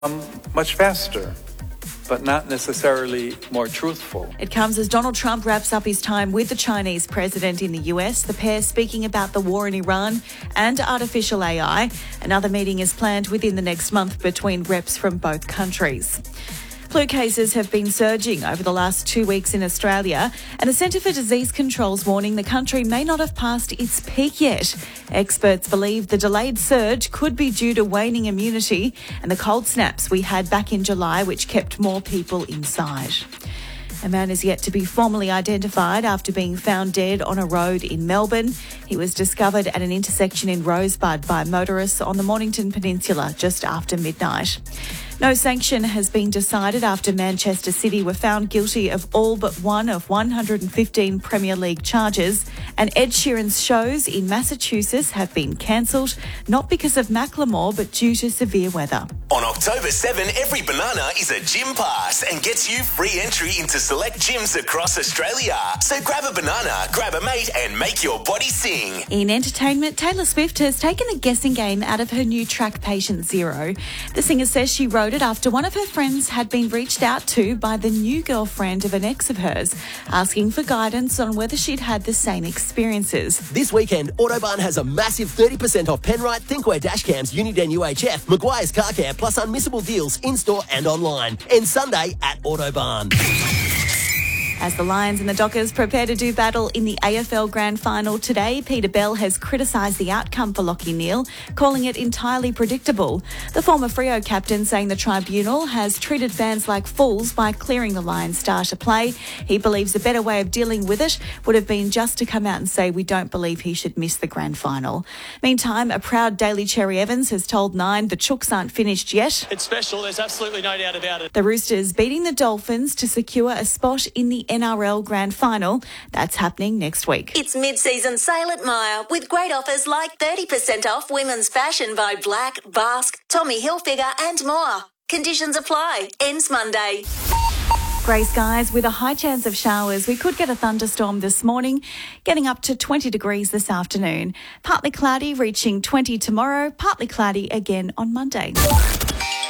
much faster, but not necessarily more truthful. It comes as Donald Trump wraps up his time with the Chinese president in the US, the pair speaking about the war in Iran and artificial AI. Another meeting is planned within the next month between reps from both countries. Flu cases have been surging over the last 2 weeks in Australia, and the Centre for Disease Control's warning the country may not have passed its peak yet. Experts believe the delayed surge could be due to waning immunity and the cold snaps we had back in July, which kept more people inside. A man is yet to be formally identified after being found dead on a road in Melbourne. He was discovered at an intersection in Rosebud by motorists on the Mornington Peninsula just after midnight. No sanction has been decided after Manchester City were found guilty of all but one of 115 Premier League charges, and Ed Sheeran's shows in Massachusetts have been cancelled, not because of Macklemore but due to severe weather. On October 7, every banana is a gym pass and gets you free entry into select gyms across Australia. So grab a banana, grab a mate and make your body sing. In entertainment, Taylor Swift has taken the guessing game out of her new track Patient Zero. The singer says she wrote it after one of her friends had been reached out to by the new girlfriend of an ex of hers, asking for guidance on whether she'd had the same experiences. This weekend, Autobahn has a massive 30% off Penrite, Thinkware dashcams, Uniden UHF, Maguire's Car Care, plus unmissable deals in-store and online. And Sunday at Autobahn. As the Lions and the Dockers prepare to do battle in the AFL Grand Final today, Peter Bell has criticised the outcome for Lachie Neale, calling it entirely predictable. The former Freo captain saying the tribunal has treated fans like fools by clearing the Lions' starter play. He believes a better way of dealing with it would have been just to come out and say we don't believe he should miss the Grand Final. Meantime, a proud Daly Cherry Evans has told Nine the Chooks aren't finished yet. It's special, there's absolutely no doubt about it. The Roosters beating the Dolphins to secure a spot in the NRL Grand Final. That's happening next week. It's mid-season sale at Myer with great offers like 30% off women's fashion by Black, Basque, Tommy Hilfiger and more. Conditions apply. Ends Monday. Grey skies with a high chance of showers. We could get a thunderstorm this morning, getting up to 20 degrees this afternoon. Partly cloudy, reaching 20 tomorrow, partly cloudy again on Monday.